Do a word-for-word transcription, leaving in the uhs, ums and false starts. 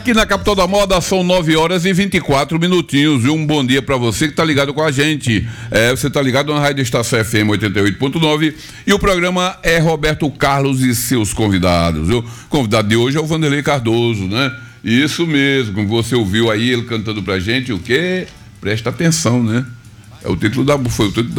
Aqui na Capital da Moda são nove horas e vinte e quatro minutinhos. E um bom dia para você que está ligado com a gente. É, você está ligado na Rádio Estação F M oitenta e oito ponto nove e o programa é Roberto Carlos e seus convidados. O convidado de hoje é o Vanderlei Cardoso, né? Isso mesmo, como você ouviu aí ele cantando pra gente, o quê? Presta atenção, né? É o título da, foi o título da